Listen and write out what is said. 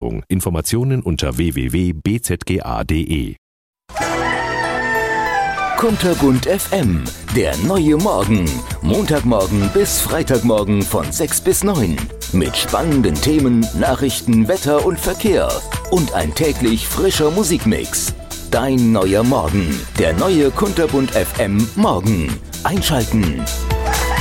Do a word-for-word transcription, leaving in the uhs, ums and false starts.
Werbung. Informationen unter w w w punkt b z g a punkt d e. Kunterbunt F M, der neue Morgen. Montagmorgen bis Freitagmorgen von sechs bis neun. Mit spannenden Themen, Nachrichten, Wetter und Verkehr. Und ein täglich frischer Musikmix. Dein neuer Morgen. Der neue Kunterbunt F M Morgen. Einschalten.